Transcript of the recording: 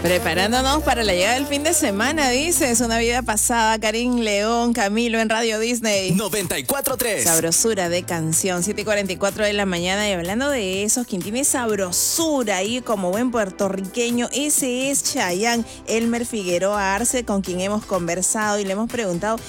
Preparándonos para la llegada del fin de semana, dices. Una vida pasada, Karim León, Camilo en Radio Disney. 94.3. Sabrosura de canción, 7:44 de la mañana. Y hablando de esos, quien tiene sabrosura ahí como buen puertorriqueño, ese es Chayanne Elmer Figueroa Arce, con quien hemos conversado y le hemos preguntado